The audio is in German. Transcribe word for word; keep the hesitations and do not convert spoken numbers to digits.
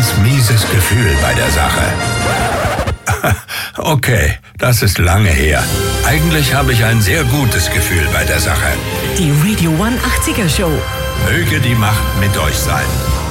ganz mieses Gefühl bei der Sache. Okay, das ist lange her. Eigentlich habe ich ein sehr gutes Gefühl bei der Sache. Die Radio One achtziger Show. Möge die Macht mit euch sein.